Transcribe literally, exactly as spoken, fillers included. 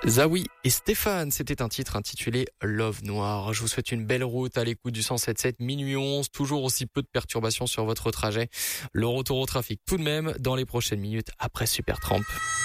Zawi et Stéphane, c'était un titre intitulé Love Noir. Je vous souhaite une belle route à l'écoute du cent sept virgule sept, minuit onze, toujours aussi peu de perturbations sur votre trajet. Le retour au trafic tout de même dans les prochaines minutes après Supertramp.